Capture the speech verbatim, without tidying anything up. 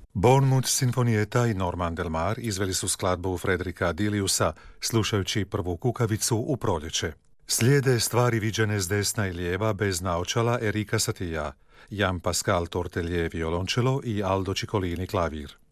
Bournemouth Sinfonieta i Norman Del Mar izveli su skladbu Frederika Diliusa, slušajući prvu kukavicu u proljeće. Slijede stvari viđene s desna i lijeva bez naočala Erika Satija, Jan Pascal Tortelier violončelo i Aldo Ciccolini klavir.